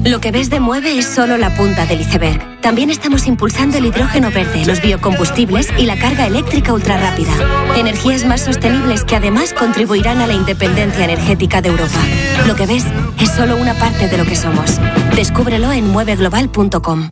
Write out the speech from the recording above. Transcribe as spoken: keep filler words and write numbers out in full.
Lo que ves de Mueve es solo la punta del iceberg. También estamos impulsando el hidrógeno verde, los biocombustibles y la carga eléctrica ultrarrápida. Energías más sostenibles que además contribuirán a la independencia energética de Europa. Lo que ves es solo una parte de lo que somos. Descúbrelo en mueve global punto com.